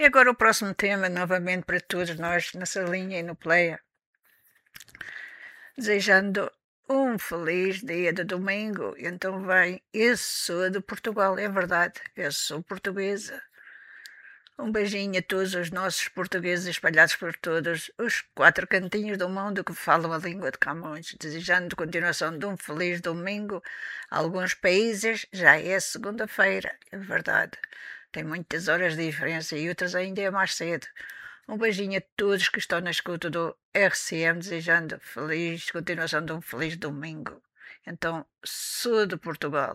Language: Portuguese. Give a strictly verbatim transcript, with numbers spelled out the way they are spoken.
E agora o próximo tema, novamente para todos nós, nessa linha e no Playa, desejando um feliz dia de domingo. Então vem, eu sou de Portugal, é verdade, eu sou portuguesa. Um beijinho a todos os nossos portugueses espalhados por todos os quatro cantinhos do mundo que falam a língua de Camões, desejando continuação de um feliz domingo. Alguns países já é segunda-feira, é verdade. Tem muitas horas de diferença e outras ainda é mais cedo. Um beijinho a todos que estão na escuta do R C M, desejando feliz continuação de um feliz domingo. Então, sou de Portugal.